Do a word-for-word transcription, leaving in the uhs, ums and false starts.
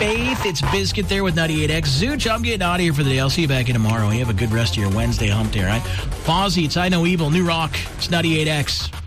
Faith. It's Biscuit there with ninety-eight X. Zooch, I'm getting out of here for the day. I'll see you back in tomorrow. You have a good rest of your Wednesday hump day, all right? Fozzy, it's I Know Evil. New Rock. It's ninety-eight X.